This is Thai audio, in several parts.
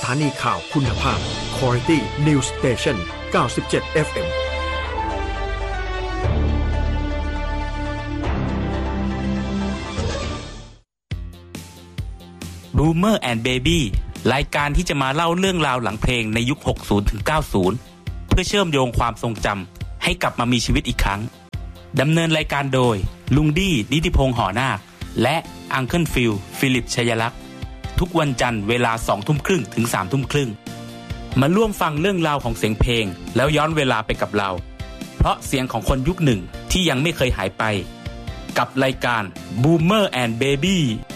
ถานีข่าวคุณภาพ Quality News Station 97 FM Boomer and Baby รายการที่จะมาเล่าเรื่องราวหลังเพลงในยุค 60 ถึง 90 เพื่อเชื่อมโยงความทรงจำให้กลับมามีชีวิตอีกครั้งดำเนินรายการโดยลุงดี้นิติพงษ์หอนาคและอังเคิลฟิลฟิลิปชัยลักษณ์ทุกวันจันทร์เวลา 20:30 ถึง 3:30 มาร่วมฟังเรื่องราวของเสียงเพลงแล้วย้อนเวลาไปกับเราเพราะเสียงของคนยุคหนึ่งที่ยังไม่เคยหายไปกับรายการ Boomer and Baby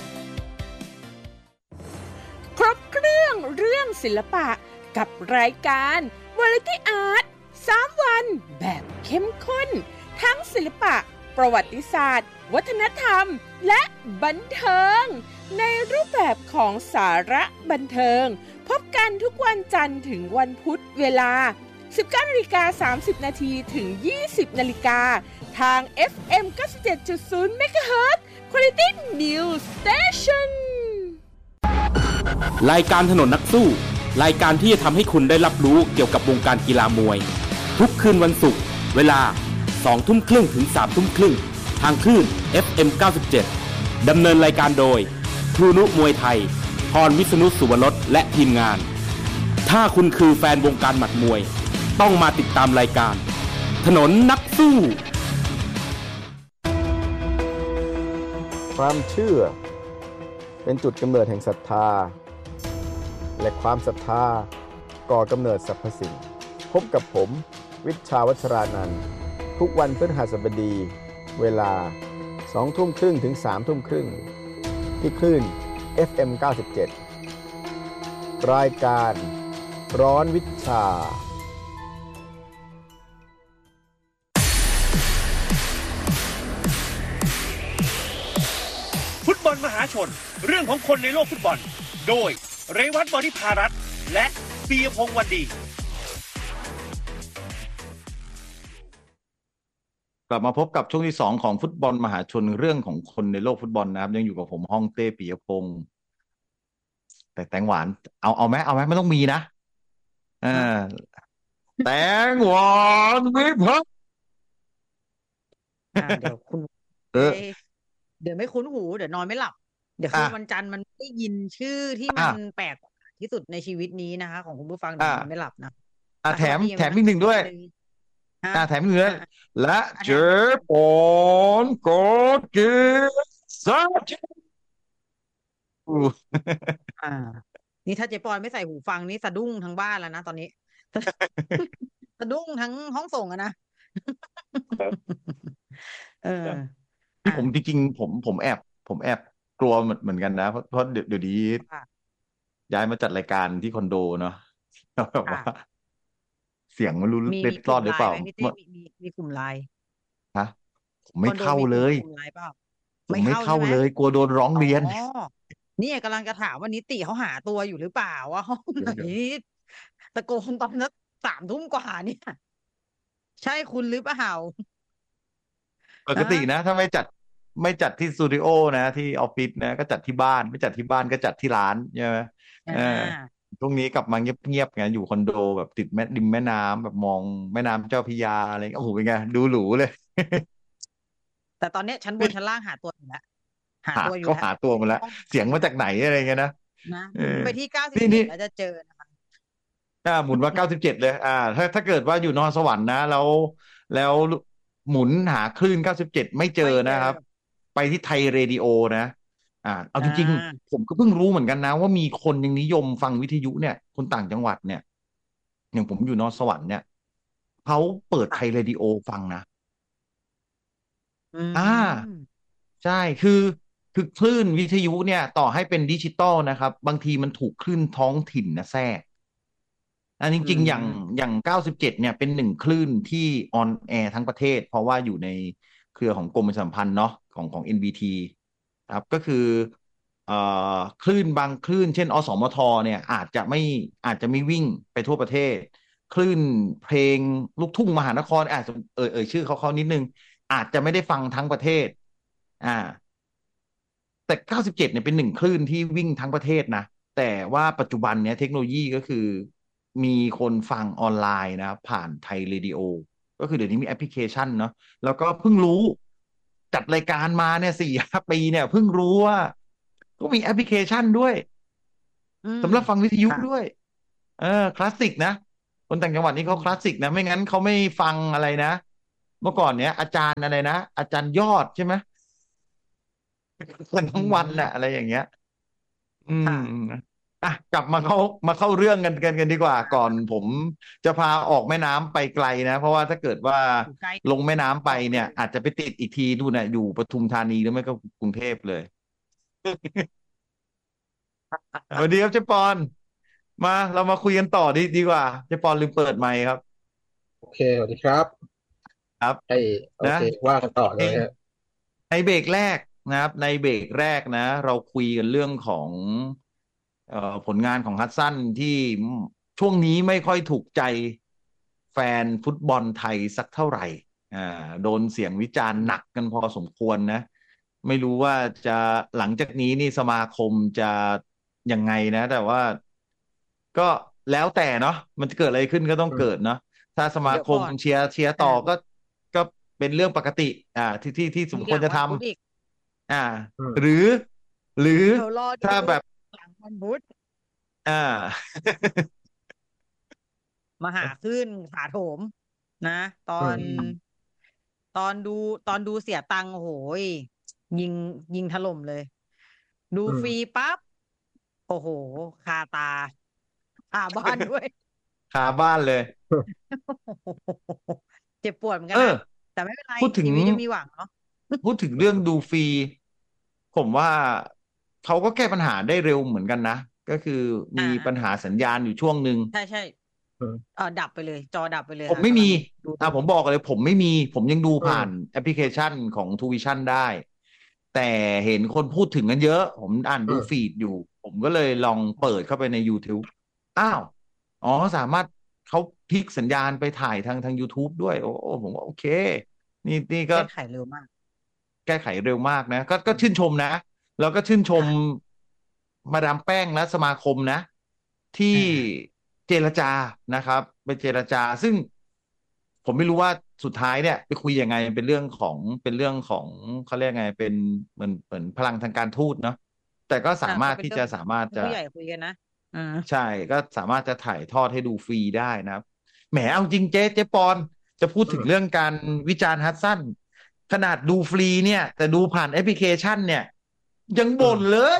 ครบเครื่องศิลปะกับรายการ Variety Art 3 วันแบบเข้มข้นทั้งศิลปะประวัติศาสตร์วัฒนธรรมและบันเทิงในรูปแบบของสาระบันเทิงพบกันทุกวันจันทร์ถึงวันพุธเวลา 19:30 น.ถึง 20:00 น.ทาง FM 97.0 MHz Quality News Station รายการถนนนักสู้รายการที่จะทำให้คุณได้รับรู้เกี่ยวกับวงการกีฬามวยทุกคืนวันศุกร์เวลา 20:30 ถึง 3:30 ทางคลื่น FM 97 ดำเนินรายการโดยครูนุมวยไทยพรวิษณุสุวรสและทีมงานถ้าคุณคือแฟนวงการหมัดมวยต้องมาติดตามรายการถนนนักสู้ความเชื่อเป็นจุดกำเนิดแห่งศรัทธาและความศรัทธาก่อกำเนิดสรรพสิ่งพบกับผมวิชชาวัชรานันท์ทุกวันพฤหัสบดีเวลา 20:30 ถึง 3:30 ที่คลื่น FM 97 รายการร้อนวิชาฟุตบอลมหาชนเรื่องของคนในโลกฟุตบอลโดยเรวัต บริภารัตน์และปียพงษ์วันดีกลับมาพบกับช่วงที่2ของฟุตบอลมหาชนเรื่องของคนในโลกฟุตบอลนะครับยังอยู่กับผมฮ่องเต้ปียพงษ์แต่แตงหวานเอาไหมไม่ต้องมีนะแตงหวานวิพัฒน์เดี๋ยวคุณเดี๋ยวไม่คุ้นหูเดี๋ยวนอนไม่หลับเดี๋ยวคืนวันจันทร์มันได้ยินชื่อที่มันแปลกที่สุดในชีวิตนี้นะคะของคุณผู้ฟังเดี๋ยวนอนไม่หลับนะแถมอีกหนึ่งด้วยแถมอีกหนึ่งด้วยและเจปอนโกกิซัชนี่ถ้าเจปอนไม่ใส่หูฟังนี่สะดุ้งทั้งบ้านแล้วนะตอนนี้สะดุ้งทั้งห้องส่งอะนะที่ผมจริงๆผมแอบกลัวเหมือนกันนะเพราะเดี๋ยวนี้ย้ายมาจัดรายการที่คอนโดเนาะแบบว่าเสียงไม่รู้เล็ดรอดหรือเปล่ามีกลุ่มไลน์ฮะผมไม่เข้าเลยผมไม่เข้าเลยกลัวโดนร้องเรียนนี่กำลังจะถามว่านิติเขาหาตัวอยู่หรือเปล่าว่าห้องไหนตะโกนตอนนั้น 3 ทุ่มกว่าเนี่ยใช่คุณหรือเปล่าปกตินะถ้าไม่จัดที่สตูดิโอนะที่ออฟฟิศนะก็จัดที่บ้านไม่จัดที่บ้านก็จัดที่ร้านใช่ไหมช่วงนี้กลับมาเงียบๆไงอยู่คอนโดแบบติดริมแม่น้ำแบบมองแม่น้ำเจ้าพระยาอะไรโอ้โหเป็นไงดูหรูเลยแต่ตอนนี้ชั้นบนชั้นล่างหาตัวอยู่แล้วหาตัวอยู่แล้วหาตัวมาแล้วเสียงมาจากไหนอะไรเงี้ยนะไปที่97แล้วจะเจอนะคะหมุนว่า97เลยถ้าเกิดว่าอยู่นครสวรรค์นะแล้วหมุนหาคลื่น97ไม่เจอนะครับไปที่ไทยเรดิโอนะเอาจริงๆผมก็เพิ่งรู้เหมือนกันนะว่ามีคนยังนิยมฟังวิทยุเนี่ยคนต่างจังหวัดเนี่ยอย่างผมอยู่นครสวรรค์เนี่ยเขาเปิดไทยเรดิโอฟังนะใช่คือคลื่นวิทยุเนี่ยต่อให้เป็นดิจิตอลนะครับบางทีมันถูกคลื่นท้องถิ่นนะแทรกจริงๆอย่าง97เนี่ยเป็น1คลื่นที่ออนแอร์ทั้งประเทศเพราะว่าอยู่ในเครือของกรมประชาสัมพันธ์เนาะของ NBT ครับก็คือคลื่นบางคลื่นเช่นอสมทเนี่ยอาจจะไม่วิ่งไปทั่วประเทศคลื่นเพลงลูกทุ่งมหานครอาจจะชื่อเขานิดนึงอาจจะไม่ได้ฟังทั้งประเทศแต่97เนี่ยเป็น1คลื่นที่วิ่งทั้งประเทศนะแต่ว่าปัจจุบันเนี้ยเทคโนโลยีก็คือมีคนฟังออนไลน์นะครับผ่านไทยเรดิโอก็คือเดี๋ยวนี้มีแอปพลิเคชันเนาะแล้วก็เพิ่งรู้จัดรายการมาเนี่ย4-5 ปีเนี่ยเพิ่งรู้ว่าก็มีแอปพลิเคชันด้วยสำหรับฟังวิทยุด้วยคลาสสิกนะคนต่างจังหวัดนี่เขาคลาสสิกนะไม่งั้นเขาไม่ฟังอะไรนะเมื่อก่อนเนี้ยอาจารย์อะไรนะอาจารย์ยอดใช่ไหมคนทั้งวันน่ะอะไรอย่างเงี้ยกลับมาเข้าเรื่องกันดีกว่าก่อนผมจะพาออกแม่น้ำไปไกลนะเพราะว่าถ้าเกิดว่าลงแม่น้ำไปเนี่ยอาจจะไปติดอีกทีดูนะอยู่ปทุมธานีหรือไม่ก็กรุงเทพเลยสวัสดีครับเจ๊ปอนมาเรามาคุยกันต่อดีกว่าเจ๊ปอนลืมเปิดไมค์ครับโอเคสวัสดีครับครับโอเคว่ากันต่อเลยในเบรกแรกนะครับในเบรกแรกนะเราคุยกันเรื่องของผลงานของฮัดสันที่ช่วงนี้ไม่ค่อยถูกใจแฟนฟุตบอลไทยสักเท่าไหร่โดนเสียงวิจารณ์หนักกันพอสมควรนะไม่รู้ว่าจะหลังจากนี้นี่สมาคมจะยังไงนะแต่ว่าก็แล้วแต่เนาะมันจะเกิดอะไรขึ้นก็ต้องเกิดเนาะถ้าสมาคมเชียร์ต่อก็เป็นเรื่องปกติที่สมควรจะทำหรือถ้าแบบวันพุธมหาขึ้นถาโถมนะตอนดูเสียตังค์โอ้โหยิงถล่มเลยดูฟรีปั๊บโอ้โหคาตาคาบ้านด้วยคาบ้านเลยเจ็บปวดเหมือนกันนะแต่ไม่เป็นไรชีวิตยังมีหวังเนาะพูดถึงเรื่องดูฟรีผมว่าเขาก็แก้ปัญหาได้เร็วเหมือนกันนะก็คือมีปัญหาสัญญาณอยู่ช่วงหนึ่งใช่ดับไปเลยจอดับไปเลยผมไม่มีผมบอกเลยผมไม่มีผมยังดูผ่านแอปพลิเคชันของ TrueVision ได้แต่เห็นคนพูดถึงกันเยอะผมอ่านดูฟีดอยู่ผมก็เลยลองเปิดเข้าไปใน YouTube สามารถเขาพลิกสัญญาณไปถ่ายทาง YouTube ด้วยโอ้ผมว่าโอเคนี่ก็แก้ไขเร็วมากนะก็ชื่นชมนะแล้วก็ชื่นชมมาดามแป้งและสมาคมนะที่เจรจานะครับไปเจรจาซึ่งผมไม่รู้ว่าสุดท้ายเนี่ยไปคุยยังไงเป็นเรื่องของเขาเรียกไงเป็นเหมือนพลังทางการทูตเนาะแต่ก็สามารถที่จะผู้ใหญ่คุยกันนะใช่ก็สามารถจะถ่ายทอดให้ดูฟรีได้นะครับแหมเอาจริงเจ๊ปอนจะพูดถึงเรื่องการวิจารณ์ฮัดสันขนาดดูฟรีเนี่ยแต่ดูผ่านแอปพลิเคชันเนี่ยยังบ่นเลย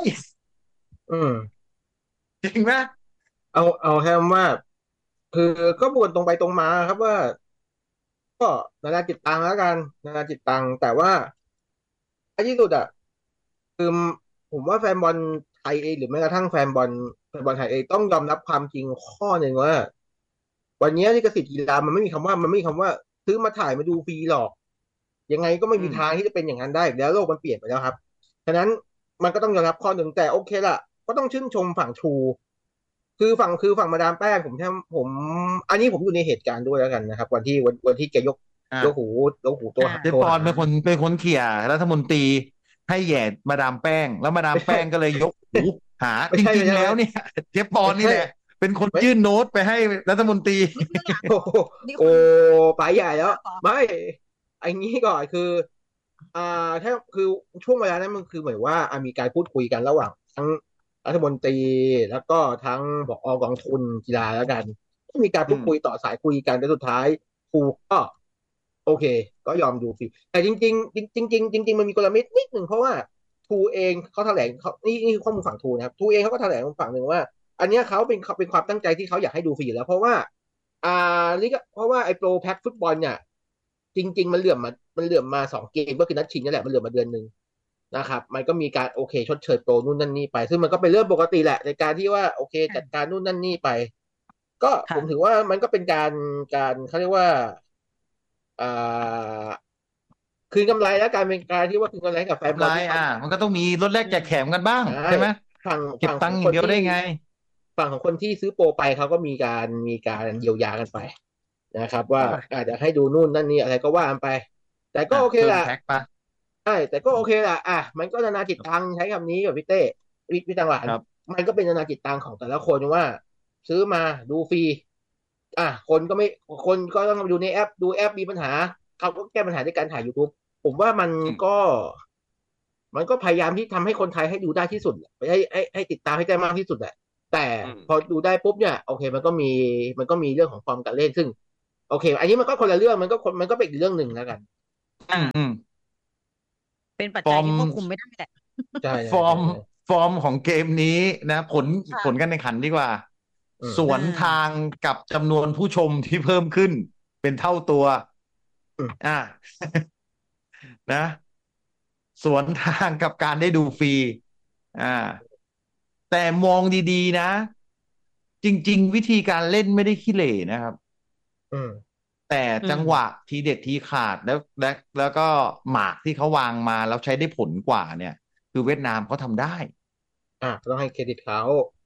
จริงไหมเอาแค่ว่าคือก็บ่นตรงไปตรงมาครับว่าก็นานาจิตตังแล้วกันนานาจิตตังแต่ว่าท้ายที่สุดคือผมว่าแฟนบอลไทยเองหรือแม้กระทั่งแฟนบอลไทยเองต้องยอมรับความจริงข้อหนึ่งว่าวันนี้ลิขสิทธิ์กีฬามันไม่มีคำว่าซื้อมาถ่ายมาดูฟรีหรอกยังไงก็ไม่มีทางที่จะเป็นอย่างนั้นได้แล้วโลกมันเปลี่ยนไปแล้วครับฉะนั้นมันก็ต้องยอมรับข้อหนึ่งแต่โอเคละก็ต้องชื่นชมฝั่งทรูคือฝั่งมาดามแป้งผมอันนี้ผมอยู่ในเหตุการณ์ด้วยแล้วกันนะครับวันที่แกยกหูตัวเจปอนเป็นคนเขี่ยรัฐมนตรีให้แย่มาดามแป้งแล้วมาดามแป้งก็เลยยกหูหาจริงๆแล้วเนี่ยเจปอนนี่แหละเป็นคนยื่นโน้ตไปให้รัฐมนตรีโอ้ไปใหญ่แล้วไม่ไอ้นี้ก่อนคือถ้าคือช่วงเวลานั้นมันคือเหมือนว่ามีการพูดคุยกันระหว่างทั้งรัฐมนตรีแล้วก็ทั้งผอ.กองทุนกีฬาแล้วกันมีการพูดคุยต่อสายคุยกันแต่สุดท้ายครูก็โอเคก็ยอมดูฟรีแต่จริงมันมีกลเม็ดนิดหนึ่งเพราะว่าครูเองเขาแถลงนี่ข้อมูลฝั่งครูนะครับครูเองเขาก็แถลงฝั่งหนึ่งว่าอันนี้เขาเป็นความตั้งใจที่เขาอยากให้ดูฟรีแล้วเพราะว่าไอ้โปรแพ็คฟุตบอลเนี่ยจริงๆมันเหลื่อมมา2 เกมก็คือนัดชิงนั่นแหละมันเหลื่อมมาเดือนนึงนะครับมันก็มีการโอเคชดเชยโปรนู่นนั่นนี่ไปซึ่งมันก็เป็นเรื่องปกติแหละในการที่ว่าโอเคจัดการนู่นนั่นนี่ไปก็ผมถือว่ามันก็เป็นการเขาเรียกว่าคืนกำไรแล้วการเป็นการที่ว่าคืนกำไรกับแฟนบอลมันก็ต้องมีลดแลกแจกแถมกันบ้างใช่ไหมเก็บตังค์อย่างเดียวได้ไงฝั่งของคนที่ซื้อโปรไปเขาก็มีการเยียวยากันไปนะครับว่าอาจจะให้ดูนู่นนั่นนี่อะไรก็ว่ากันไปแต่ก็โอเคแหละใช่แต่ก็โอเคแหละมันก็นานาจิตตังใช้คำนี้กับพี่เต้พี่ตังหลานมันก็เป็นนานาจิตตังของแต่ละคนว่าซื้อมาดูฟรีคนก็ไม่คนก็ต้องดูในแอปดูแอปมีปัญหาเขาก็แก้ปัญหาด้วยการถ่าย YouTube ผมว่าก็มันก็พยายามที่ทำให้คนไทยให้ดูได้ที่สุดให้ติดตามให้ได้มากที่สุดแหละแต่พอดูได้ปุ๊บเนี่ยโอเคมันก็มีเรื่องของฟอร์มการเล่นซึ่งโอเคอันนี้มันก็คนละเรื่องมันก็เป็นอีกเรื่องหนึ่งแล้วกันเป็นปัจจัยที่ควบคุมไม่ได้แหละใช่ฟอร์มของเกมนี้นะผลการแข่งขันดีกว่าสวนทางกับจำนวนผู้ชมที่เพิ่มขึ้นเป็นเท่าตัวนะสวนทางกับการได้ดูฟรีแต่มองดีๆนะจริงๆวิธีการเล่นไม่ได้ขี้เหร่นะครับแต่จังหวะทีเด็ดทีขาดแล้วก็หมากที่เขาวางมาแล้วใช้ได้ผลกว่าเนี่ยคือเวียดนามเขาทำได้ต้องให้เครดิตเขา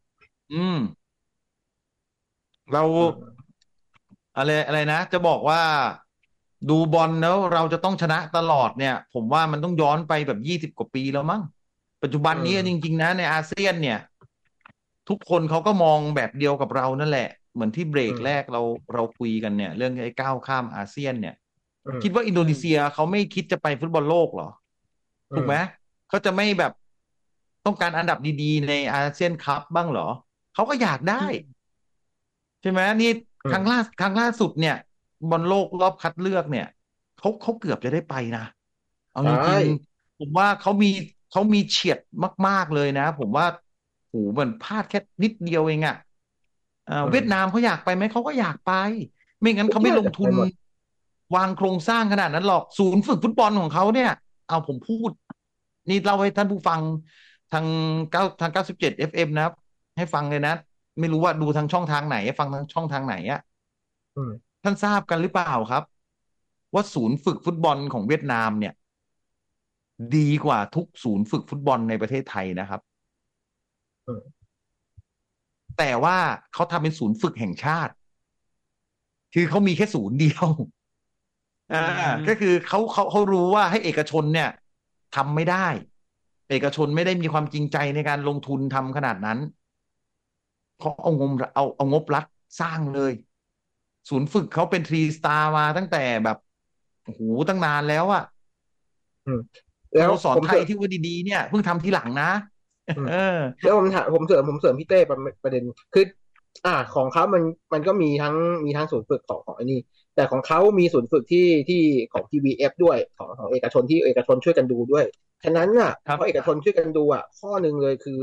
เราอะไรนะจะบอกว่าดูบอลแล้วเราจะต้องชนะตลอดเนี่ยผมว่ามันต้องย้อนไปแบบ20 กว่าปีแล้วมั้งปัจจุบันนี้จริงๆนะในอาเซียนเนี่ยทุกคนเขาก็มองแบบเดียวกับเรานั่นแหละเหมือนที่เบรกแรกเราคุยกันเนี่ยเรื่องไอ้ก้าวข้ามอาเซียนเนี่ยคิดว่าอินโดนีเซียเขาไม่คิดจะไปฟุตบอลโลกหรอถูกไหมเขาจะไม่แบบต้องการอันดับดีๆในอาเซียนคัพบ้างเหรอเขาก็อยากได้ใช่ไหมนี่ครั้งล่าสุดเนี่ยบอลโลกรอบคัดเลือกเนี่ยเขาเกือบจะได้ไปนะเอาจริงๆผมว่าเขามีเฉียดมากๆเลยนะผมว่าโหมันพลาดแค่นิดเดียวเองเวียดนามเขาอยากไปไหมเขาก็อยากไปไม่งั้นเขาไม่ลงทุนวางโครงสร้างขนาดนั้นหรอกศูนย์ฝึกฟุตบอลของเขาเนี่ยเอาผมพูดนี่เล่าให้ท่านผู้ฟังทาง97 FM นะครับให้ฟังเลยนะไม่รู้ว่าดูทางช่องทางไหนฟังทางช่องทางไหนท่านทราบกันหรือเปล่าครับว่าศูนย์ฝึกฟุตบอลของเวียดนามเนี่ยดีกว่าทุกศูนย์ฝึกฟุตบอลในประเทศไทยนะครับแต่ว่าเขาทำเป็นศูนย์ฝึกแห่งชาติคือเขามีแค่ศูนย์เดียวก็คือเขารู้ว่าให้เอกชนเนี่ยทำไม่ได้เอกชนไม่ได้มีความจริงใจในการลงทุนทำขนาดนั้นเขาเอางบรัฐสร้างเลยศูนย์ฝึกเขาเป็น3 สตาร์มาตั้งแต่แบบโอ้โหตั้งนานแล้วแล้วสอนไทยที่ว่าดีๆเนี่ยเพิ่งทำทีหลังนะแล้วผมเสริมพี่เต้ประเด็นคือของเขามันก็มีทั้งศูนย์ฝึกของไอ้นี่แต่ของเขามีศูนย์ฝึกที่ของ TVF ด้วยของเอกชนที่เอกชนช่วยกันดูด้วยฉะนั้นเพราะเอกชนช่วยกันดูข้อหนึ่งเลยคือ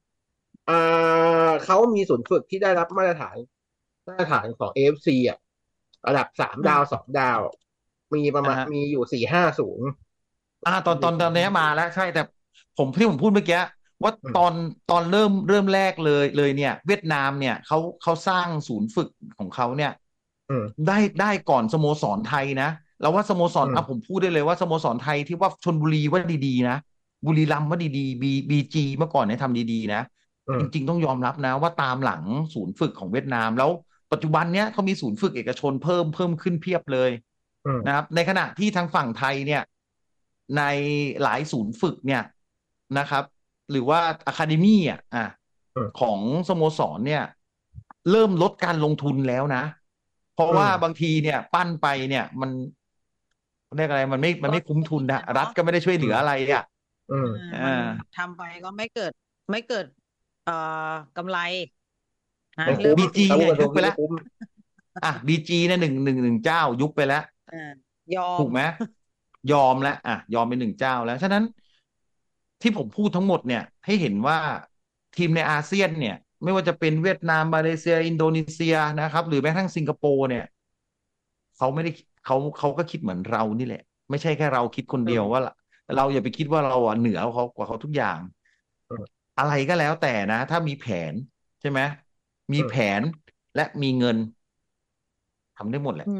เขามีศูนย์ฝึกที่ได้รับมาตรฐานของ AFC ระดับ3 ดาว 2 ดาวมีประมาณมีอยู่4-5 ศูนย์ตอนนี้มาแล้วใช่แต่ผมพูดเมื่อกี้ว่าตอนเริ่มแรกเลยเนี่ยเวียดนามเนี่ยเขาสร้างศูนย์ฝึกของเขาเนี่ยได้ก่อนสโมสรไทยนะแล้วว่าสโมสรผมพูดได้เลยว่าสโมสรไทยที่ว่าชลบุรีว่าดีๆนะบุรีรัมย์ว่าดีๆBGเมื่อก่อนเนี่ยทำดีๆนะจริงๆต้องยอมรับนะว่าตามหลังศูนย์ฝึกของเวียดนามแล้วปัจจุบันเนี้ยเขามีศูนย์ฝึกเอกชนเพิ่มขึ้นเพียบเลยนะครับในขณะที่ทางฝั่งไทยเนี่ยในหลายศูนย์ฝึกเนี่ยนะครับหรือว่าอะคาเดมี่ของสโมสรเนี่ยเริ่มลดการลงทุนแล้วนะเพราะว่าบางทีเนี่ยปั้นไปเนี่ยมันเรียกอะไรมันไม่คุ้มทุนนะรัฐก็ไม่ได้ช่วยเหลืออะไรทำไปก็ไม่เกิดกำไร BGเนี่ยยุบไปแล้วBGเนี่ยหนึ่งเจ้ายุบไปแล้วยอมถูกไหมยอมแล้วยอมเป็น1 เจ้าแล้วฉะนั้นที่ผมพูดทั้งหมดเนี่ยให้เห็นว่าทีมในอาเซียนเนี่ยไม่ว่าจะเป็นเวียดนามมาเลเซียอินโดนีเซียนะครับหรือแม้กระทั่งสิงคโปร์เนี่ยเขาไม่ได้เขาก็คิดเหมือนเรานี่แหละไม่ใช่แค่เราคิดคนเดียวว่าเราอย่าไปคิดว่าเราเหนือกว่าเขาทุกอย่างอะไรก็แล้วแต่นะถ้ามีแผนใช่ไหมมีแผนและมีเงินทำได้หมดแหละ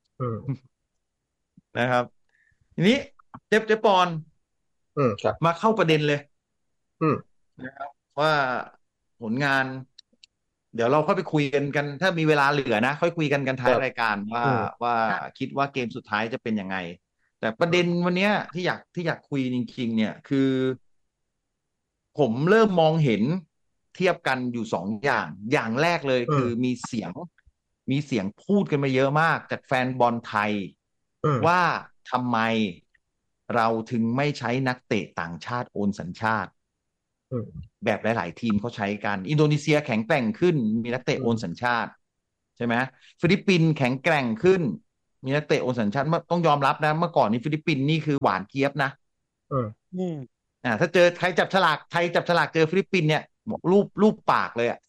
นะครับทีนี้เจ๊ปอนมาเข้าประเด็นเลยนะครับว่าผลงานเดี๋ยวเราค่อยไปคุยกันถ้ามีเวลาเหลือนะค่อยคุยกันท้ายรายการว่าคิดว่าเกมสุดท้ายจะเป็นยังไงแต่ประเด็นวันนี้ที่อยากคุยจริงๆเนี่ยคือผมเริ่มมองเห็นเทียบกันอยู่สองอย่างอย่างแรกเลยคือมีเสียงพูดกันมาเยอะมากจากแฟนบอลไทยว่าทำไมเราถึงไม่ใช้นักเตะต่างชาติโอนสัญชาติแบบหลายๆทีมเขาใช้กันอินโดนีเซียแข็งแกร่งขึ้นมีนักเตะโอนสัญชาติใช่ไหมฟิลิปปินส์แข็งแกร่งขึ้นมีนักเตะโอนสัญชาติต้องยอมรับนะเมื่อก่อนนี้ฟิลิปปินส์นี่คือหวานเจี๊ยบนะถ้าเจอใครจับฉลากไทยจับฉลากเจอฟิลิปปินส์เนี่ยรูปปากเลยอ่ะ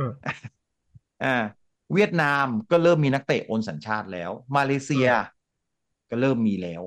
เวียดนามก็เริ่มมีนักเตะโอนสัญชาติแล้วมาเลเซียก็เริ่มมีแล้ว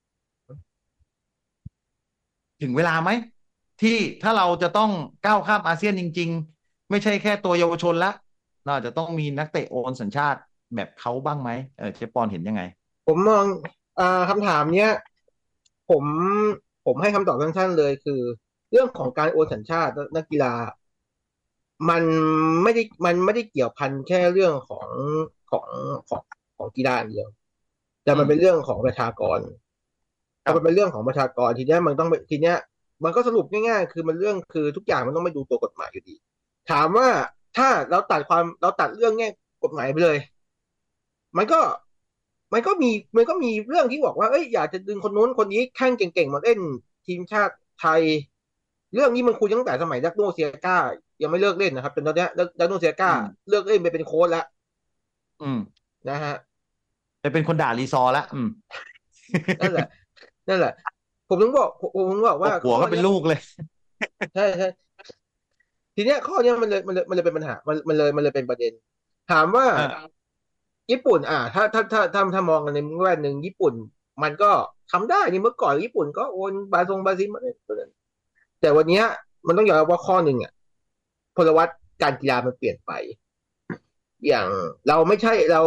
ถึงเวลาไหมที่ถ้าเราจะต้องก้าวข้ามอาเซียนจริงๆไม่ใช่แค่ตัวเยาวชนละเราจะต้องมีนักเตะโอนสัญชาติแบบเขาบ้างไหมเจ๊ปอนเห็นยังไงผมมองคำถามเนี้ยผมให้คำตอบสั้นๆเลยคือเรื่องของการโอนสัญชาตินักกีฬามันไม่ได้เกี่ยวพันแค่เรื่องของกีฬาเดียวแต่มันเป็นเรื่องของประชากรมันเป็นเรื่องของประชากรทีนี้มันต้องทีเนี้ยมันก็สรุปง่ายๆคือมันเรื่องคือทุกอย่างมันต้องไปดูตัวกฎหมายอยู่ดีถามว่าถ้าเราตัดเรื่องแง่กฎหมายไปเลยมันก็มีเรื่องที่บอกว่าอยากจะดึงคนนู้นคนนี้แข่งเก่งๆมาเล่นทีมชาติไทยเรื่องนี้มันคุยตั้งแต่สมัยดักโนเซียก้ายังไม่เลิกเล่นนะครับจนตอนนี้ดักโนเซียก้าเลิกเล่นไปเป็นโค้ชแล้วนะฮะไปเป็นคนด่ารีซอร์แล้วนั่นแหละผมถึงบอกว่าหัวก็เป็นลูกเลยใช่ทีเนี้ยข้อนี้มันเลยเป็นปัญหามันเลยเป็นประเด็นถามว่าญี่ปุ่นถ้ามองกันในมุมแวดหนึ่งญี่ปุ่นมันก็ทำได้นี่เมื่อก่อนญี่ปุ่นก็โอนบราซิลมาแต่วันนี้มันต้องยอมรับว่าข้อหนึ่งพลวัตการกีฬามันเปลี่ยนไปอย่างเราไม่ใช่เรา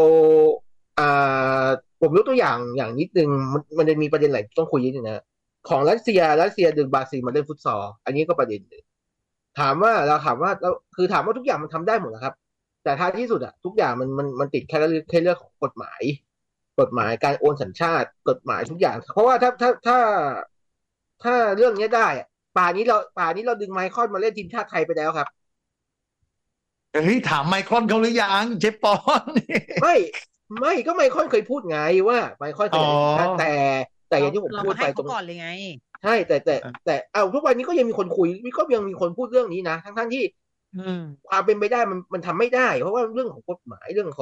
ผมยกตัวอย่างนิดนึงมันจะมีประเด็นหลายต้องคุยนิดนึงนะของรัสเซียดึงบราซิลมาเล่นฟุตซอลอันนี้ก็ประเด็นนึงถามว่าคือถามว่าทุกอย่างมันทำได้หมดนะครับแต่ท้ายที่สุดทุกอย่างมันติดแค่เรื่องของกฎหมายการโอนสัญชาติกฎหมายทุกอย่างเพราะว่าถ้าเรื่องนี้ได้ป่านี้เราดึงไมคอนมาเล่นทีมชาติไทยไปแล้วครับถามไมคอนเขาหรือยังเจ๊ปอนไม่ก็ไมคอนเคยพูดไงว่าไมคอนเคยแต่อย่างที่ผมพูดไปตรงก่อนเลยไงใช่แต่ทุกวันนี้ก็ยังมีคนคุยก็ยังมีคนพูดเรื่องนี้นะทั้งที่ความเป็นไปได้มันทำไม่ได้เพราะว่าเรื่องของกฎหมายเรื่อง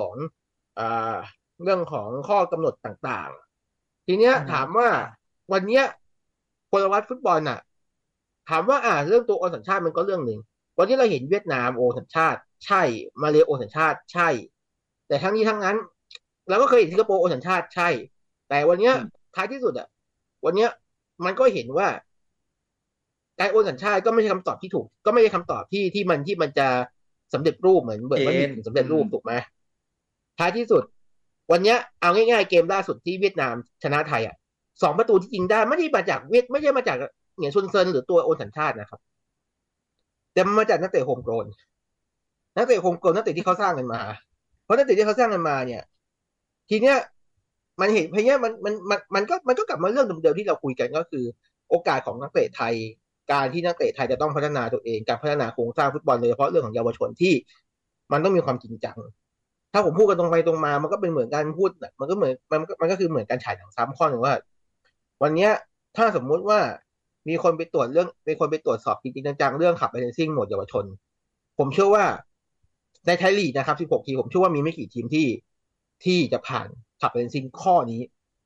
ของข้อกำหนดต่างๆทีเนี้ยถามว่าวันเนี้ยพลวัตฟุตบอลถามว่าเรื่องตัวโอนสัญชาติมันก็เรื่องหนึ่งวันนี้เราเห็นเวียดนามโอนสัญชาติใช่มาเลเซียโอนสัญชาติใช่แต่ทั้งนี้ทั้งนั้นเราก็เคยเห็นสิงคโปร์โอนสัญชาติใช่แต่วันนี้ท้ายที่สุดวันนี้มันก็เห็นว่าการโอนสัญชาติก็ไม่ใช่คำตอบที่ถูกก็ไม่ใช่คำตอบที่มันจะสำเร็จรูปเหมือนว่ามีสำเร็จรูปถูกไหมท้ายที่สุดวันนี้เอาง่ายๆเกมล่าสุดที่เวียดนามชนะไทย2 ประตูที่ยิงได้ไม่ได้มาจากไม่ใช่มาจากเหงียนซุนเซินหรือตัวโอนสัญชาตินะครับแต่มันมาจากนักเตะโฮมโกรนนักเตะที่เขาสร้างกันมาเพราะนักเตะที่เขาสร้างกันมาเนี่ยทีเนี้ยมันเห็นเพราะเนี้ยมันก็กลับมาเรื่องเดิมๆที่เราคุยกันก็คือโอกาสของนักเตะไทยการที่นักเตะไทยจะต้องพัฒนาตัวเองการพัฒนาโครงสร้างฟุตบอลโดยเฉพาะเรื่องของเยาวชนที่มันต้องมีความจริงจังถ้าผมพูดกันตรงไปตรงมามันก็เป็นเหมือนการพูดมันก็เหมือนมันก็คือเหมือนการฉายหนังซ้ำข้อหนึ่งว่าวันเนี้ยถ้าสมมุติว่ามีคนไปตรวจสอบจริงๆจังๆเรื่องขับไลเซนซิ่งหมดเยาวชนผมเชื่อว่าในไทยลีกนะครับ16 ทีมผมเชื่อว่ามีไม่กี่ทีมที่จะผ่านขับไลเซนซิ่งข้อนี้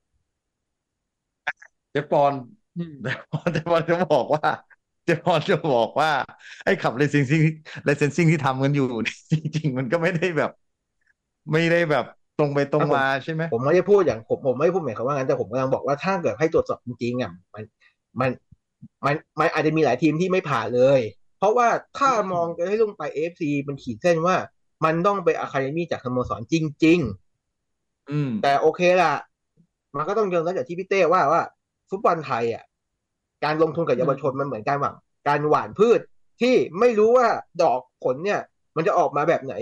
เจ๊ปอนจะบอกว่าไอ้ขับไลเซนซิ่งที่ทำกันอยู่จริงๆมันก็ไม่ได้แบบตรงไปตรงมาใช่ไหมผมไม่ได้พูดอย่างผมไม่พูดหมายความว่างั้นแต่ผมกำลังบอกว่าถ้าเกิดให้ตรวจสอบจริงๆมันอาจจะมีหลายทีมที่ไม่ผ่านเลยเพราะว่าถ้ามองกันให้ลงไป AFC มันขีดเส้นว่ามันต้องไปอะคาเดมี่จากสโมสรจริงๆแต่โอเคล่ะมันก็ต้องยอมรับจากที่พี่เต้ว่าฟุตบอลไทยการลงทุนกับเยาวชนมันเหมือนการหว่านพืชที่ไม่รู้ว่าดอกผลเนี่ยมันจะออกมาแบบไหน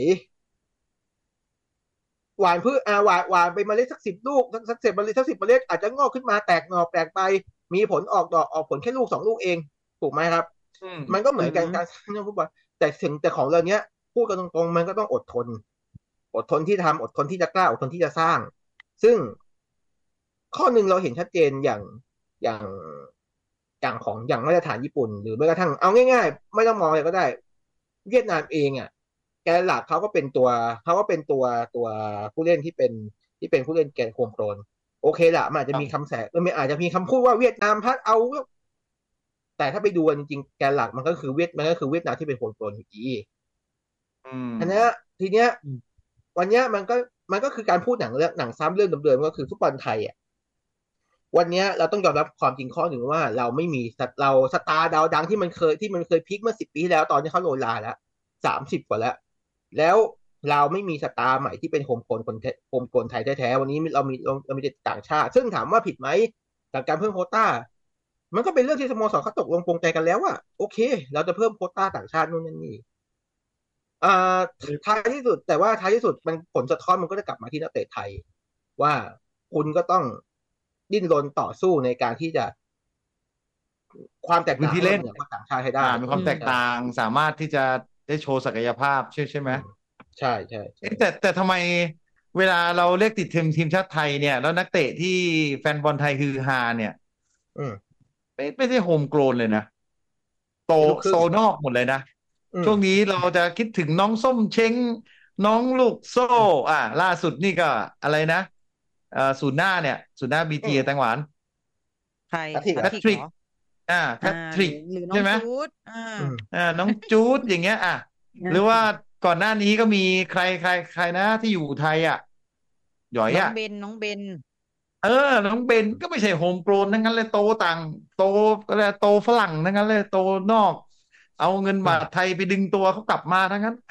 หว่านพืชหว่านไปเมล็ดสัก10 ลูกสัก10 เมล็ดสัก10 เมล็ดอาจจะงอกขึ้นมาแตกหน่อแตกไปมีผลออกดอกออกผลแค่ลูก2 ลูกเองถูกไหมครับมันก็เหมือนกันการสร้างฟุตบอลแต่ของเราเนี้ยพูดกันตรงๆมันก็ต้องอดทนที่ทำอดทนที่จะกล้าอดทนที่จะสร้างซึ่งข้อหนึ่งเราเห็นชัดเจนอย่างอย่างมาตรฐานญี่ปุ่นหรือแม้กระทั่งเอาง่ายๆไม่ต้องมองอะไรก็ได้เวียดนามเองอ่ะแกนหลักเขาก็เป็นตัวผู้เล่นที่เป็นผู้เล่นแกนโครงโคลนโอเคละมันอาจจะมีคำแสมันอาจจะมีคำพูดว่าเวียดนามพัดเอาแต่ถ้าไปดูจริงๆแกนหลักมันก็คือเวียดนามที่เป็นโครงโคลนอยู่ดีทีเนี้ยวันเนี้ยมันก็คือการพูดหนังซ้ำเรื่องเดิมๆก็คือฟุตบอลไทยอ่ะวันนี้เราต้องยอมรับความจริงข้อหนึ่งว่าเราไม่มีเราสตาร์ดาวดังที่มันเคยพีคเมื่อ10 ปีแล้วตอนนี้เขาโรยลาแล้ว30 กว่าแล้วเราไม่มีสตาร์ใหม่ที่เป็นโฮมโกลนไทยแท้ๆวันนี้เรามีแต่ต่างชาติซึ่งถามว่าผิดไหมกับการเพิ่มโควต้ามันก็เป็นเรื่องที่สโมสรเขาตกลงปรงใจกันแล้วว่าโอเคเราจะเพิ่มโควต้าต่างชาตินู่นนั่นนี่ท้ายที่สุดแต่ว่าท้ายที่สุดมันผลสะท้อนมันก็จะกลับมาที่นักเตะไทยว่าคุณก็ต้องดิ้นรนต่อสู้ในการที่จะความแตกต่างที่เล่นของต่างชาติให้ได้มีความแตกต่างสามารถที่จะได้โชว์ศักยภาพใช่ไหมใช่แต่ทำไมเวลาเราเรียกติดทีมชาติไทยเนี่ยแล้วนักเตะที่แฟนบอลไทยคือฮาเนี่ยไม่ได้โฮมโกลนเลยนะโตนอกหมดเลยนะช่วงนี้เราจะคิดถึงน้องส้มเช้งน้องลูกโซ่ล่าสุดนี่ก็อะไรนะศูนย์หน้าบีทีแตงหวานใครแพทริกแพทริกใช่ไหมน้องจูดอย่างเงี้ยหรือว่าก่อนหน้านี้ก็มีใครนะที่อยู่ไทยหยอยน้องเบนน้องเบนก็ไม่ใช่โฮมโกลนทั้งนั้นเลยโตฝรั่งทั้งนั้นเลยโตนอกเอาเงินบาทไทยไปดึงตัวเขากลับมาทั้งนั้น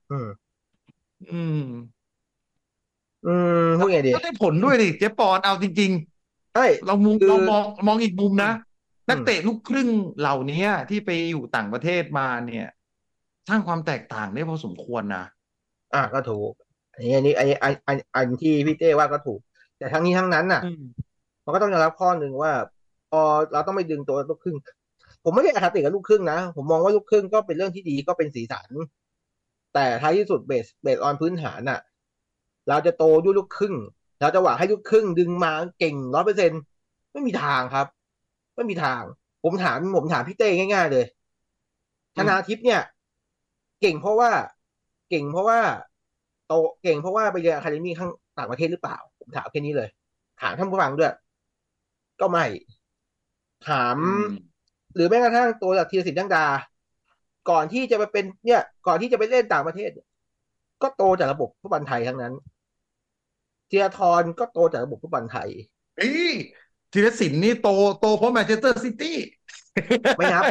พูดไงดีก็ได้ผลด้วยดิเจ๊ปอนเอาจริงๆใช่เรามองอีกมุมนะนักเตะลูกครึ่งเหล่านี้ที่ไปอยู่ต่างประเทศมาเนี่ยสร้างความแตกต่างได้พอสมควรนะก็ถูกอันที่พี่เต้ว่าก็ถูกแต่ทั้งนี้ทั้งนั้นน่ะมันก็ต้องยอมรับข้อหนึ่งว่าพอเราต้องไปดึงตัวลูกครึ่งผมไม่ได้อคติกับลูกครึ่งนะผมมองว่าลูกครึ่งก็เป็นเรื่องที่ดีก็เป็นสีสันแต่ท้ายที่สุดเบสออนพื้นฐานน่ะเราจะโตด้วยลูกครึ่งเราจะหวังให้ลูกครึ่งดึงมาเก่ง100%ไม่มีทางครับไม่มีทางผมถามพี่เต้ง่ายๆเลยธนาทิพย์เนี่ยเก่งเพราะว่าโตเก่งเพราะว่าไปเรียนอะคาเดมี่ข้างต่างประเทศหรือเปล่าผมถามแค่นี้เลยถามท่านผู้ฟังด้วยก็ไม่ถามหรือแม้กระทั่งตัวจากธีรศิลป์ดังดาก่อนที่จะไปเป็นก่อนที่จะไปเล่นต่างประเทศก็โตจากระบบฟุตบอลไทยทั้งนั้นธีรทรก็โตจากระบบฟุตบอลไทยธีรศิลป์นี่โตเพราะแมนเชสเตอร์ซิตี้ไม่นับ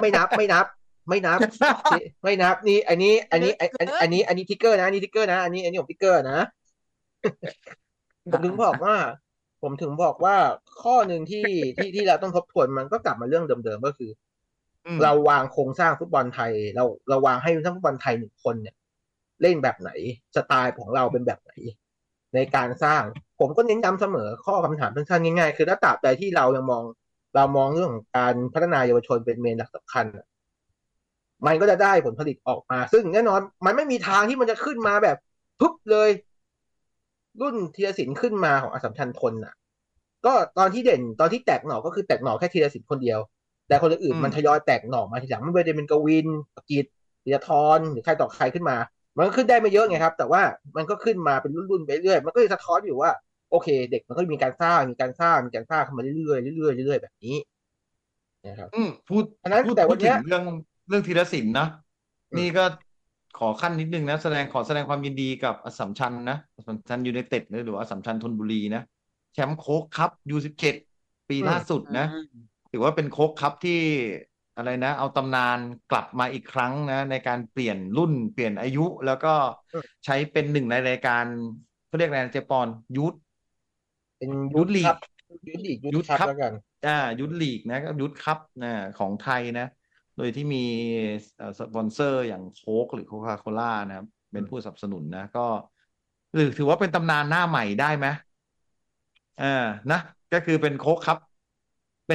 นี่อันนี้ทิกเกอร์นะอันนี้ทิกเกอร์นะอันนี้ผมทิกเกอร์นะผมถึงบอกว่าข้อหนึ่งที่เราต้องทบทวนมันก็กลับมาเรื่องเดิมๆก็คือเราวางโครงสร้างฟุตบอลไทยเราวางให้ทั้งฟุตบอลไทย1 คนเนี่ยเล่นแบบไหนสไตล์ของเราเป็นแบบไหนในการสร้างผมก็เน้นย้ำเสมอข้อคำถามสั้นๆง่ายๆคือถ้าตราบใดที่เรายังมองเรื่องของการพัฒนาเยาวชนเป็นเมนหลักสำคัญมันก็จะได้ผลผลิตออกมาซึ่งแน่นอนมันไม่มีทางที่มันจะขึ้นมาแบบปุ๊บเลยรุ่นธีรศิลป์ขึ้นมาของอัสสัมชัญธนก็ตอนที่เด่นตอนที่แตกหน่อก็คือแตกหน่อแค่ธีรศิลป์คนเดียวแต่คนอื่นมันทยอยแตกหน่อมาทีหลังไม่ว่าจะเป็นกวินประกิตธีรทรหรือใครต่อใครขึ้นมามันก็ขึ้นได้ไม่เยอะไงครับแต่ว่ามันก็ขึ้นมาเป็นรุ่นๆไปเรื่อยมันก็จะสะท้อนอยู่ว่าโอเคเด็กมันก็มีการสร้างขึ้นมาเรื่อยๆแบบนี้นะครับพูดแต่วันนี้เรื่องธีรศิลป์นะนี่ก็ขอขั้นนิดนึงนะขอแสดงความยินดีกับอัสสัมชัญนะอัสสัมชัญยูไนเต็ดหรือว่าอัสสัมชัญธนบุรีนะแชมป์โค้กคัพ U17 ปีล่าสุดนะถือว่าเป็นโค้กคัพที่อะไรนะเอาตำนานกลับมาอีกครั้งนะในการเปลี่ยนรุ่นเปลี่ยนอายุแล้วก็ใช้เป็นหนึ่งในรายการเขาเรียกอะไรเจปอนเป็นยูทลีกยูทคัพแล้วกันยูทลีกนะก็ยูทคัพของไทยนะโดยที่มีสปอนเซอร์อย่างโค้กหรือโคคาโคล่านะครับเป็นผู้สนับสนุนนะก็หรือถือว่าเป็นตำนานหน้าใหม่ได้ไหมนะก็คือเป็นโค้กคัพ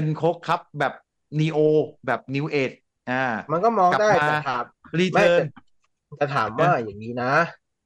แบบนีโอแบบนิวเอจมันก็มองได้แต่ถามรีเทิร์นจะถามว่าอย่างนี้นะ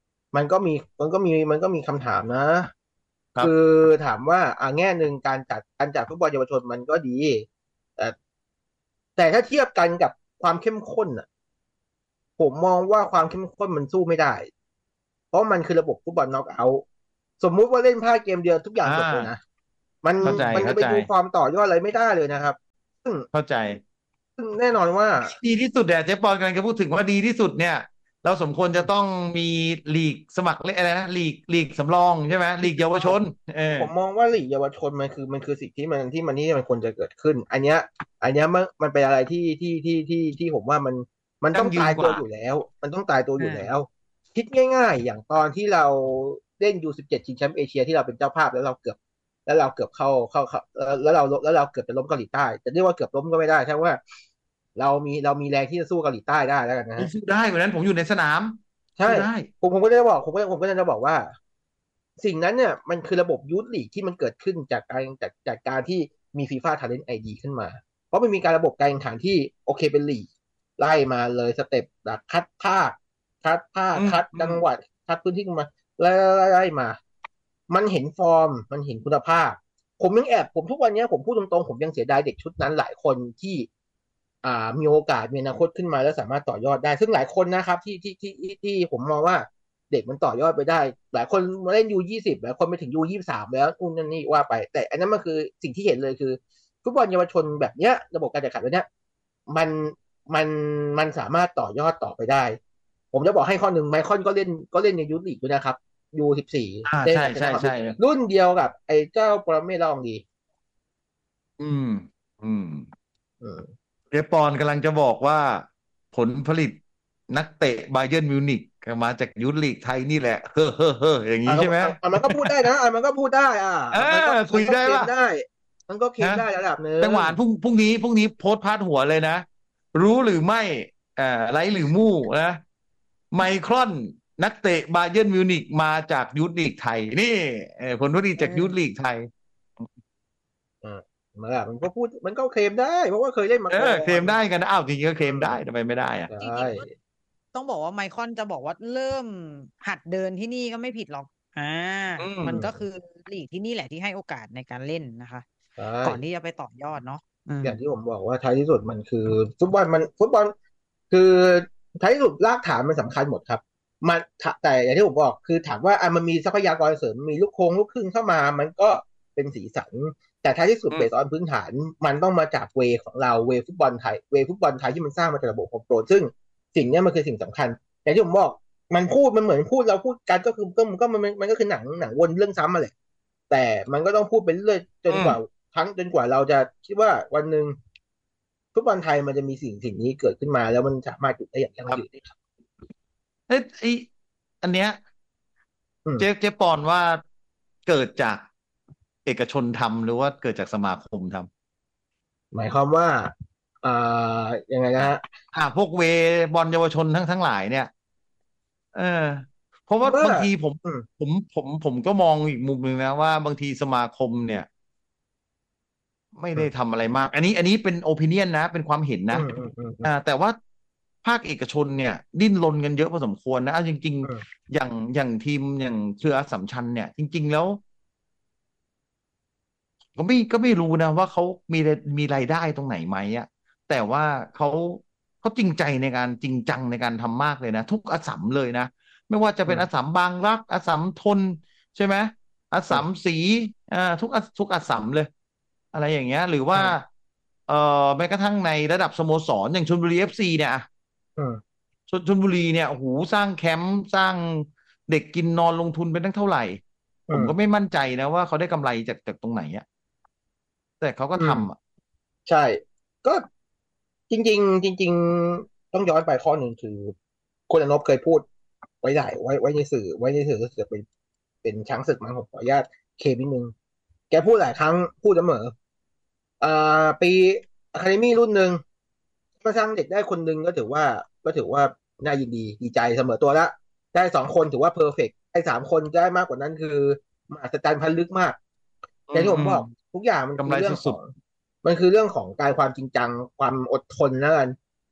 มันก็มีคำถามนะ คือถามว่าแง่หนึ่งการจัดฟุตบอลเยาวชนมันก็ดี แต่แต่ถ้าเทียบกันกับความเข้มข้นอ่ะ ผมมองว่าความเข้มข้นมันสู้ไม่ได้ เพราะมันคือระบบฟุตบอลน็อกเอาท์สมมุติว่าเล่นพลาดเกมเดียวทุกอย่างจบเลยนะ มันเข้าใจจะไปดูความต่อยอดอะไรไม่ได้เลยนะครับเข้าใจซึ่งแน่นอนว่าดีที่สุดเจ๊ปอนกำลังจะพูดถึงว่าดีที่สุดเนี่ย เราสมควรจะต้องมีลีกสมัครเล่นอะไรนะลีกสำรองใช่ไหมลีกเยาวชนผมมองว่าลีกเยาวชนมันคือสิ่งที่มันควรจะเกิดขึ้น อันเนี้ยมันเป็นอะไรที่ผมว่ามันต้องตายตัวอยู่แล้ว มันต้องตายตัวอยู่แล้ว คิดง่ายๆ อย่างตอนที่เราเล่นU17ชิงแชมป์เอเชียที่เราเป็นเจ้าภาพแล้วเราเกือบเข้าแล้วเราเกือบจะล้มเกาหลีใต้จะเรียกว่าเกือบล้มก็ไม่ได้ใช่ว่าเรามีแรงที่จะสู้เกาหลีใต้ได้แล้วกันนะสู้ได้วันนั้นผมอยู่ในสนามใช่ผมก็จะบอกผมก็จะบอกว่า สิ่งนั้นเนี่ยมันคือระบบยูทลีกที่มันเกิดขึ้นจากการที่มีฟีฟ่าทาเลนต์ไอดีขึ้นมา เพราะมันมีการระบบการแข่งขันที่โอเคเป็นลีกไล่มาเลยสเต็ปแบบคัดภาคคัดจังหวัดคัดพื้นที่มาไล่มา มันเห็นฟอร์มมันเห็นคุณภาพ ผมทุกวันนี้ผมพูดตรงๆผมยังเสียดายเด็กชุดนั้นหลายคนที่มีโอกาสมีอนาคตขึ้นมาแล้วสามารถต่อยอดได้ซึ่งหลายคนนะครับที่ผมมองว่าเด็กมันต่อยอดไปได้หลายคนมาเล่นU20หลายคนไปถึงU23แล้วนู่นนั่นนี่ว่าไปแต่อันนั้นมันคือสิ่งที่เห็นเลยคือฟุตบอลเยาวชนแบบเนี้ยระบบการแข่งขันแบบเนี้ยมันมันสามารถต่อยอดต่อไปได้ผมจะบอกให้ข้อหนึ่งไมคอนก็เล่นในยูทลีกด้วยนะครับU14 ใช่รุ่นเดียวกับไอ้เจ้าปรเมศราชองดีเรปอนกำลังจะบอกว่าผลผลิตนักเตะบาเยิร์นมิวนิกมาจากยูทลีกไทยนี่แหละเฮ้ออย่างนี้ใช่ไหมมันก็พูดได้นะมันก็พูดได้คุยได้ว่ามันก็เคลมได้ระดับนึงจังหวะพรุ่งนี้โพสต์พาดหัวเลยนะรู้หรือไม่ไรหรือมู่นะไมครอนนักเตะบาเยิร์นมิวนิกมาจากยูทลีกไทยนี่ผลผลิตจากยูทลีกไทยมันก็พูดมันก็เคลมได้เพราะว่าเคยเล่นมาก่อนเคลมได้กันนะจริงๆก็เคลมได้ทำไมไม่ได้จริงๆต้องบอกว่าไมคอนจะบอกว่าเริ่มหัดเดินที่นี่ก็ไม่ผิดหรอกมันก็คือลีกที่นี่แหละที่ให้โอกาสในการเล่นนะคะก่อนที่จะไปต่อยอดเนาะอย่างที่ผมบอกว่าท้ายที่สุดมันคือฟุตบอลคือท้ายที่สุดรากฐานมันสำคัญหมดครับมันแต่อย่างที่ผมบอกคือถามว่ามันมีทรัพยากรเสริมมีลูกครึ่งเข้ามามันก็เป็นสีสันแต่ท้ายที่สุดเบสออนพื้นฐานมันต้องมาจากเวของเราเวฟุตบอลไทยที่มันสร้างมาจากระบบของโปรซึ่งสิ่งนี้มันคือสิ่งสำคัญอย่างที่ผมบอกมันเหมือนพูดเราพูดกันก็คือมันก็คือหนังวนเรื่องซ้ำมาเลยแต่มันก็ต้องพูดไปเรื่อยจนกว่าเราจะคิดว่าวันหนึ่งฟุตบอลไทยมันจะมีสิ่งนี้เกิดขึ้นมาแล้วมันสามารถอยู่ได้อย่างยั่งยืนได้ครับอันเนี้ยเจ๊ปอนว่าเกิดจากเอกชนทำหรือว่าเกิดจากสมาคมทำหมายความว่ายังไงนะฮะพวกบอลเยาวชนทั้งหลายเนี่ยเพราะว่าบางทีผมก็มองอีกมุมหนึ่งนะว่าบางทีสมาคมเนี่ยไม่ได้ทำอะไรมากอันนี้เป็นโอปิเนียนนะเป็นความเห็นนะแต่ว่าภาคเอกชนเนี่ยดิ้นรนกันเยอะพอสมควรนะจริงๆอย่างทีมอย่างเครืออัสสัมชัญเนี่ยจริงๆแล้วก็ไม่รู้นะว่าเขามีรายได้ตรงไหนไหมอะแต่ว่าเขาจริงใจในการจริงจังในการทำมากเลยนะทุกอัสสัมเลยนะไม่ว่าจะเป็นอัสสัมบางรักอัสสัมทนใช่ไหมอัสสัมศรีทุกอัสสัมเลยอะไรอย่างเงี้ยหรือว่าแม้กระทั่งในระดับสโมสรอย่างชลบุรี FC เนี่ยชลบุรีเนี่ยโอ้โหสร้างแคมป์สร้างเด็กกินนอนลงทุนไปตั้งเท่าไหร่ผมก็ไม่มั่นใจนะว่าเขาได้กำไรจากตรงไหนอ่ะแต่เขาก็ทำใช่ก็จริงต้องย้อนไปข้อหนึ่งคือคุณอนพเคยพูดไว้ในสื่อก็จะเป็นช้างศึกมั้งผมขออนุญาตเคนิดนึงแกพูดหลายครั้งพูดเสมอปีอะคาเดมี่รุ่นหนึ่งมาสร้างเด็กได้คนหนึ่งก็ถือว่าน่ายินดีใจเสมอตัวละได้2 คนถือว่าเพอร์เฟกต์ได้3 คนได้มากกว่านั้นคือมหัศจรรย์พันลึกมากอย่างที่ผมบอกทุกอย่างมันคือเรื่องของการความจริงจังความอดทนแล้วกัน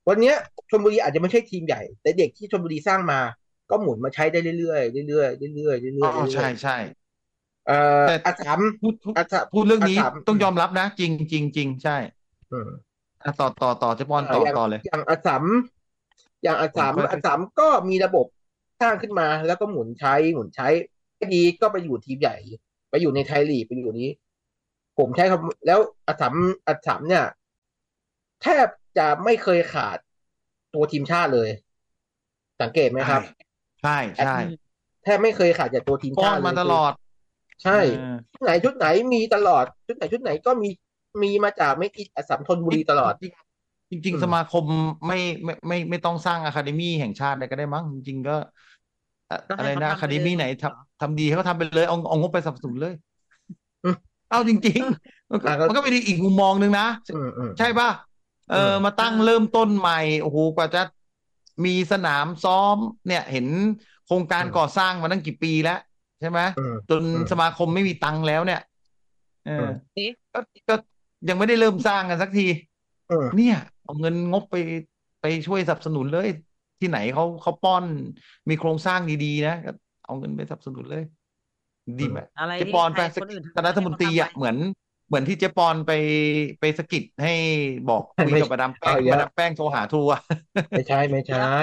วันเนี้ยชลบุรีอาจจะไม่ใช่ทีมใหญ่แต่เด็กที่ชลบุรีสร้างมาก็หมุนมาใช้ได้เรื่อยๆเรื่อยๆเรื่อยๆเรื่อ๋ออยๆเรื่ใช่อยใช่ๆแต่อัสสัมพูดพูดอัสสัมพูดเรื่องนี้อัสสัมต้องยอมรับนะจริงจริงจริงใช่อืมต่อเจ๊ปอนต่ออย่างต่อเลยอย่างอัสสัมอย่างอัสสัมผมค่อยอัสสัมก็มีระบบสร้างขึ้นมาแล้วก็หมุนใช้ไม่ดีก็ไปอยู่ทีมใหญ่ไปอยู่ในไทยลีกไปอยู่นี้ผมใช้คำแล้วอัสสัมเนี่ยแทบจะไม่เคยขาดตัวทีมชาติเลยสังเกตไหมใช่ครับใช่ใช่แทบไม่เคยขาดจากตัวทีมป้อนชาติเลยคือมาตลอดใช่เออชุดไหนมีตลอดชุดไหนก็มีมาจากไม่กี่อัสสัมธนบุรีตลอดจริงอืมๆสมาคมไม่ต้องสร้างอะคาเดมี่แห่งชาติอะไรก็ได้มั้งจริงๆก็ก็อะไรนะอะให้เขาทำไปคาเดมี่ไหนเลยเหรอทำดีให้เขาทำไปเลยเอางบไปสนับสนุนเลยอืมเอาจริงๆมันก็อ่ะก็มันก็เป็นอีกมุมมองหนึ่งนะอืมใช่ป่ะอืมมาตั้งเริ่มต้นใหม่โอ้โหกว่าจะมีสนามซ้อมเนี่ยเห็นโครงการอืมก่อสร้างมาตั้งกี่ปีแล้วใช่ไหมอืมจนอืมสมาคมไม่มีตังค์แล้วเนี่ยเอออืมเอ๊ะก็ยังไม่ได้เริ่มสร้างกันสักทีอืมเนี่ยเอาเงินงบไปช่วยสนับสนุนเลยที่ไหนเขาป้อนมีโครงสร้างดีๆนะก็เอาเงินไปสนับสนุนเลยอืดีไหมมอะไรเจปที่ใครอนไปคนอื่นคณะทำให้รัฐมนตรีเขาทำไปอ่ะเหมือนที่เจปอนไปสะกิดให้บอกคุยไม่กับมาดามแป้เอาเยอะงมาดามแป้งโทรหาทัวร์เดี๋ไม่ใช่ยว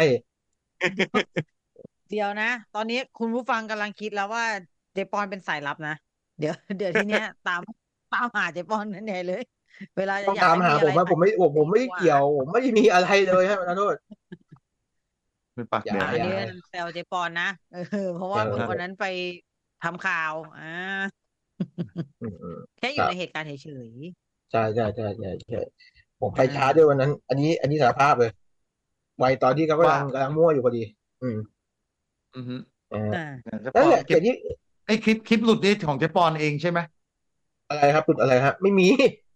เดี๋ยวนะตอนนี้คุณผู้ฟังกำลังคิดแล้วว่าเจปอนเป็นสายลับนะเดี๋ยวทีเนี้ยตามหาเจปอนนั่นเองเลยเวลาจะต้องอยากตามหาให้มีอะไรผมว่าผมไม่ผมผมไม่ได้โทรหาเกี่ยวผมไม่ได้มีอะไรเลยให้มันโทษเป็นปากอย่าอันแดงอย่านี้แซวเจปอนนะเพราะว่าวันนั้นไปทำข่าวอืมแค่อครับยู่ในเหตุการณ์เฉยใช่ผมๆไปช้าด้วยวันนั้นอันนี้สารภาพเลยไวตอนที่เขากำว่าลังมั่วอยู่พอดีอืมอือฮึอ่าอ่าเจนั่นแหปอนเก็บละอย่างที่ไอ้คลิปหลุดนี่ของเจปอนเองใช่ไหมอะไรครับตุดอะไรครับไม่มี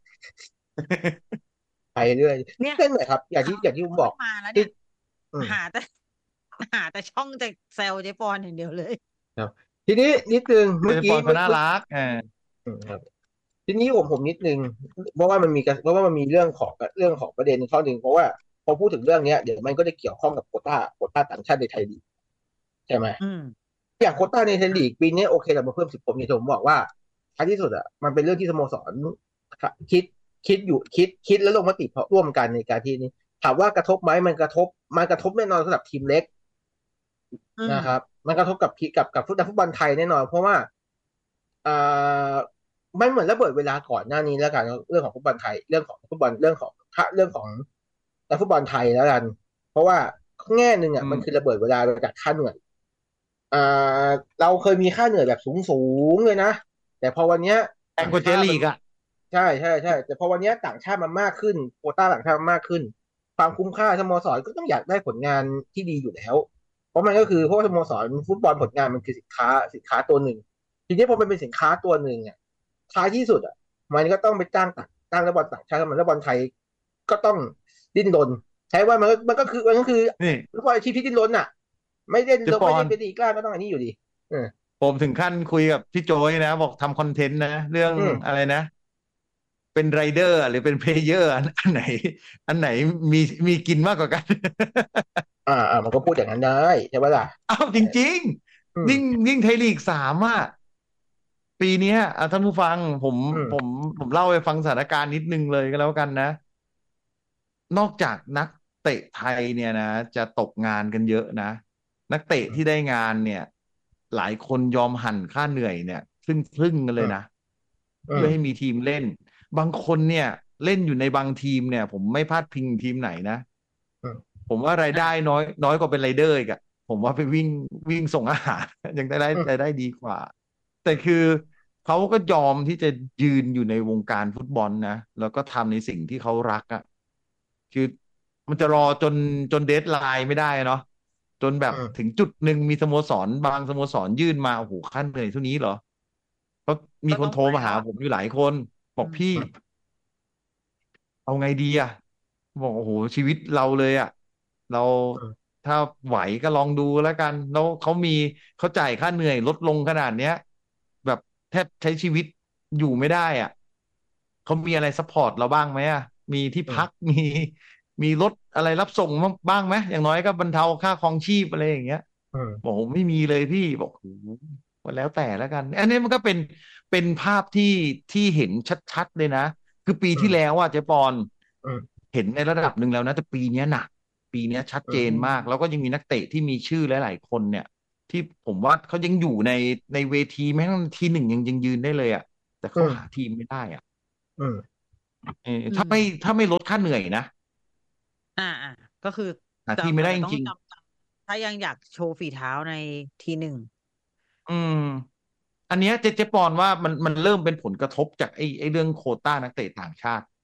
ไปเรื่อยเนี่ยนั่นแหละครับอย่างเขาที่อย่างที่ผมบอกขึ้นมาแล้วที่เนี่ยอืมหาแต่หาแต่ช่องแต่แซวเจปอนอย่างเดียวเลยครับทีนี้นิดนึงเมื่อเจปอนเขากี้น่ารักครับ ทีนี้ผมนิดนึงเพราะว่ามันมีเรื่องของประเด็นข้อหนึ่งเพราะว่าพอพูดถึงเรื่องเนี้ยเดี๋ยวมันก็จะเกี่ยวข้องกับโควต้าต่างชาติในไทยลีกใช่ไหมอืมอย่างโควต้าในไทยลีกปีนี้โอเคเรามาเพิ่ม10 คนอย่างที่ผมบอกว่าท้ายที่สุดอ่ะมันเป็นเรื่องที่สโมสรคิดคิดแล้วลงมติร่วมกันในการที่นี้ถามว่ากระทบไหมมันกระทบแน่นอนสำหรับทีมเล็กอืมนะครับมันกระทบกับฟุตบอลไทยแน่นอนเพราะว่าอ่ามันเหมือนระเบิดเวลาก่อนหน้านี้แล้วกันเรื่องของฟุตบอลไทยเรื่องของฟุตบอลเรื่องของนักฟุตบอลไทยแล้วกันเพราะว่าแง่หนึ่งอ่ะมันคือระเบิดเวลาจากค่าเหนื่อยอ่าเราเคยมีค่าเหนื่อยแบบสูงเลยนะแต่พอวันเนี้ยแพงกว่าเจต่างชาติมันลีกอ่ะใช่แต่พอวันเนี้ยต่างชาติมันมากขึ้นโควต้าต่างชาติมันมากขึ้นความคุ้มค่าสโมสรก็ต้องอยากได้ผลงานที่ดีอยู่แล้วเพราะว่าสโมสรฟุตบอลผลงานมันคือสินค้าตัวหนึ่งทีนี้พอมันเป็นสินค้าตัวหนึ่งอ่ะท้ายที่สุดอ่ะมันก็ต้องไปจ้างนักบอลต่างชาตินักบอลไทยก็ต้องดิ้นรนใช้ว่ามันก็คือนี่นักบอลอาชีพที่ดิ้นรนอ่ะไม่เล่นเจปอนไม่เล่นเป็นอีกล้าก็ต้องอันนี้อยู่ดีเออผมถึงขั้นคุยกับพี่โจยนะบอกทำคอนเทนต์นะเรื่องอืมอะไรนะเป็นไรเดอร์หรือเป็นเพลเยอร์อันไหนมีกินมากกว่ากันมันก็พูดอย่างนั้นได้ใช่ไหมล่ะอ้าวจริงอืมๆยิ่งไทยลีก3อ่ะปีเนี้ยท่านผู้ฟังผมอืมผมผมเล่าให้ฟังสถานการณ์นิดนึงเลยก็แล้วกันนะนอกจากนักเตะไทยเนี่ยนะจะตกงานกันเยอะนะนักเตะที่ได้งานเนี่ยหลายคนยอมหั่นค่าเหนื่อยเนี่ยครึ่งกันอืมเลยนะอืมเพื่อให้มีทีมเล่นบางคนเนี่ยเล่นอยู่ในบางทีมเนี่ยผมไม่พลาดพิงทีมไหนนะอืมผมว่ารายได้น้อยกว่าเป็นไรเดอร์อีกอะผมว่าไปวิ่งส่งอาหารยังได้อืมรายได้ดีกว่าแต่คือเขาก็ยอมที่จะยืนอยู่ในวงการฟุตบอลนะแล้วก็ทำในสิ่งที่เขารักอะคือมันจะรอจนเดดไลน์ไม่ได้เนาะจนแบบอืมถึงจุดหนึ่งมีสโมสรบางสโมสรยื่นมาโอ้โหค่าเหนื่อยเท่านี้เหรอเพราะมีก็คนโทรต้องไปแล้วอ่ะมาหาผมอยู่หลายคนบอืมอกพี่เอาไงดีอะบอกโอ้โหชีวิตเราเลยอะเราอืมถ้าไหวก็ลองดูแล้วกันแล้วเขาจ่ายค่าเหนื่อยลดลงขนาดเนี้ยแบบแทบใช้ชีวิตอยู่ไม่ได้อ่ะเขามีอะไรซัพพอร์ตเราบ้างไหมอ่ะมีที่อืมพักมีมีรถอะไรรับส่งบ้างไหมอย่างน้อยก็บรรเทาค่าครองชีพอะไรอย่างเงี้ยบอกไม่มีเลยพี่บอกโอ้โหแล้วแต่แล้วกันอันนี้มันก็เป็นภาพที่เห็นชัดๆเลยนะคือปีที่แล้วเจ๊ปอนเห็นในระดับหนึ่งแล้วนะแต่ปีนี้หนักปีนี้ชัดเจนมากแล้วก็ยังมีนักเตะที่มีชื่อหลายๆคนเนี่ยที่ผมว่าเขายังอยู่ในเวทีแม้กระทั่งทีหนึ่งยังยืนได้เลยอ่ะแต่เขาหาทีมไม่ได้อ่ะถ้าไม่ลดค่าเหนื่อยนะก็คือหาทีมไม่ได้จริงถ้ายังอยากโชว์ฝีเท้าในทีหนึ่งอันเนี้ยเจปอนว่ามันเริ่มเป็นผลกระทบจากไอ้เรื่องโควต้านักเตะต่างชาติ